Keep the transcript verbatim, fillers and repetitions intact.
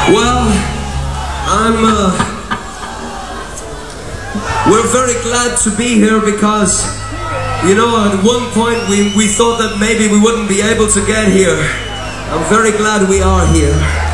Well, I'm, uh, we're very glad to be here because, you know, at one point we, we thought that maybe we wouldn't be able to get here. I'm very glad we are here.